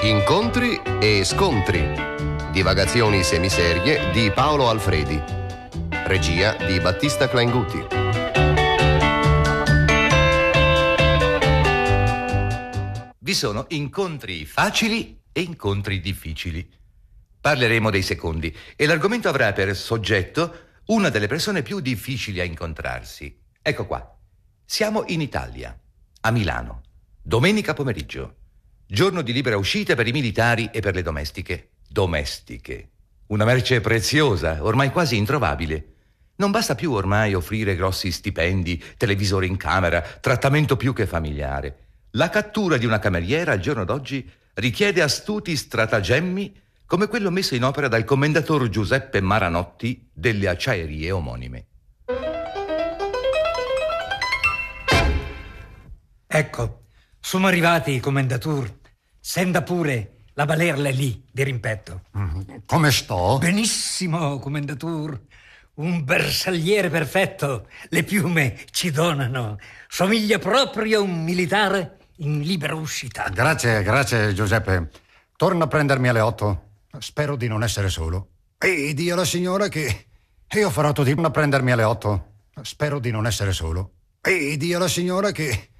Incontri e scontri. Divagazioni semiserie di Paolo Alfredi. Regia di Battista Clanguti. Vi sono incontri facili e incontri difficili. Parleremo dei secondi e l'argomento avrà per soggetto una delle persone più difficili a incontrarsi. Ecco qua. Siamo in Italia, a Milano. Domenica pomeriggio. Giorno di libera uscita per i militari e per le domestiche. Domestiche. Una merce preziosa, ormai quasi introvabile. Non basta più ormai offrire grossi stipendi, televisore in camera, trattamento più che familiare. La cattura di una cameriera al giorno d'oggi richiede astuti stratagemmi come quello messo in opera dal commendator Giuseppe Maranotti delle acciaierie omonime. Ecco, sono arrivati, commendatur. Senda pure la balerla lì, di rimpetto. Come sto? Benissimo, commendatur. Un bersagliere perfetto. Le piume ci donano. Somiglia proprio a un militare in libera uscita. Grazie, Giuseppe. Torna a prendermi alle 8. Spero di non essere solo. E di alla signora che io farò tutto a prendermi alle 8. Spero di non essere solo. E di alla signora che